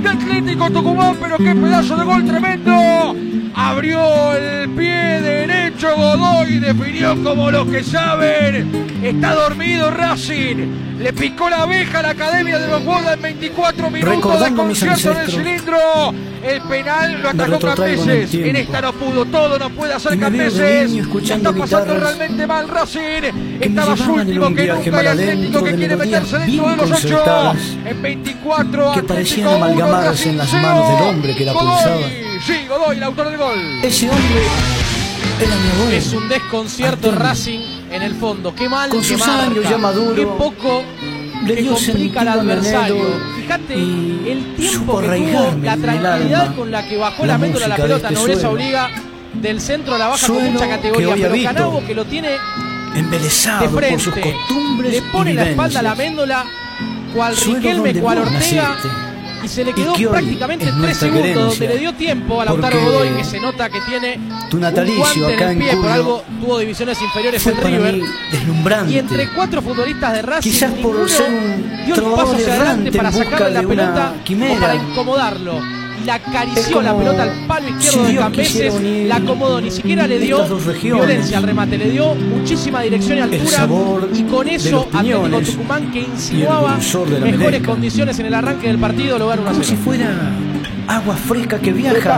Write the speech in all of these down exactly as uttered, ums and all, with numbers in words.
de Atlético Tucumán, pero qué pedazo de gol tremendo. Abrió el pie derecho Godoy, definió como los que saben. Está dormido Racing. Le picó la abeja a la Academia de los Bodas en veinticuatro minutos Recordando de concierto en el cilindro. El penal lo atacó Cambeses. En, en esta no pudo, todo no puede hacer Cambeses. Está pasando realmente mal Racing. Está más último que nunca y Atlético que quiere meterse dentro de los ocho. En veinticuatro, que parecían amalgamarse en las manos del hombre que la pulsaba. Sí, Godoy, el autor del gol. Ese hombre era mi abuelo. Es un desconcierto Antonio. Racing en el fondo. Qué mal, Con qué sus marca, años ya maduro, qué poco le que dio complica al sentido adversario. anhelo Fíjate y el supo tiempo que tuvo, arraigarme la en el tranquilidad alma con la que bajó la la médula a la música de pelota. este Nobleza suelo. obliga del centro a la baja con Suelo mucha que categoría. hoy Pero habito, Canabo, que lo tiene de embelesado frente, por sus costumbres le pone y la espalda a la vivencias. méndula, cual Suelo Riquelme, donde cual vos Ortega. naciste. Y se le quedó Y que hoy prácticamente es tres nuestra segundos, querencia, donde le dio tiempo a Lautaro porque Godoy, que se nota que tiene tu natalicio un guante acá en el en pie, por Cuyo algo tuvo divisiones inferiores fue en para River. mí deslumbrante. Y entre cuatro futbolistas de Racing, Quizás por ninguno ser un dio el paso trovador hacia adelante errante para en busca sacarle la de una pelota o quimera. para incomodarlo. Y la acarició Es como la pelota al palo izquierdo si de Dios Cambeses, quisiera unir la acomodó, ni siquiera le dio estas dos regiones. violencia al remate, le dio muchísima dirección y El altura, sabor y con de eso los Atlético piñones Tucumán, que y el insinuaba dulzor de la mejores meleca. condiciones en el arranque del partido, logra uno a Como si cero. fuera agua fresca que viaja,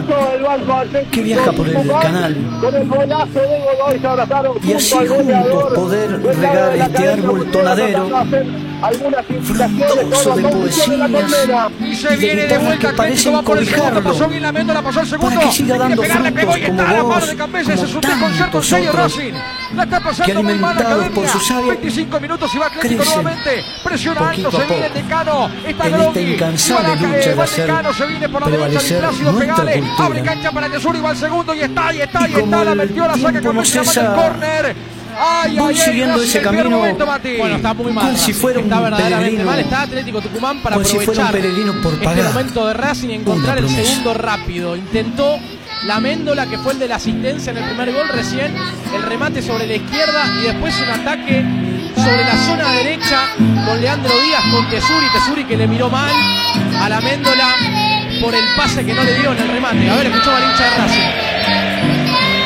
que viaja por el canal. Con el golazo de Godoy se abrazaron Y así junto al juntos goleador. poder Desde regar la este cadena árbol mundial tonadero, tratando de hacer algunas indicaciones frondoso sobre de la condición de la poesías colmena. Y se y de viene de guitarras vuelta que Atlético, parecen va por el segundo, cobijarlo, pasó bien la méndula, pasó el segundo. para que siga Quiere dando pegarle, pegó y frutos está como la mano vos, de Cambeses, como es un desconcierto tantos serio otros, Racing. La está que pasando muy mal la alimentados Academia. por su savia, veinticinco minutos y va Atlético crecen nuevamente. Presionando, poquito a se viene poco Decano. Está en esta Grogui. incansable Va la- lucha de va hacer Decano, se viene por la derecha, prevalecer Plácido nuestra Pegale. cultura. Abre cancha para Tesuri, va al segundo y está, y está, y, Y como está. La el metió, la saca tiempo Cambeses, no la manda el cesa, córner. Ay, voy ay, ay, siguiendo Racing, ese el peor camino momento, Mati. Bueno, está muy mal cual si Racing, fuera un está verdaderamente peregrino, mal. Está Atlético Tucumán para cual si fuera un aprovechar peregrino por este pagar momento de Racing y encontrar una el promesa. segundo rápido. Intentó la méndola, que fue el de la asistencia en el primer gol recién, el remate sobre la izquierda y después un ataque sobre la zona derecha con Leandro Díaz, con Tesuri, Tesuri que le miró mal a la méndola por el pase que no le dio en el remate. A ver, escuchó al hincha de Racing.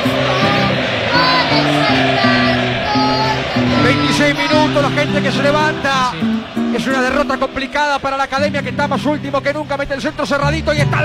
veintiséis minutos, la gente que se levanta. Es una derrota complicada para la Academia, que está más último que nunca. Mete el centro cerradito y está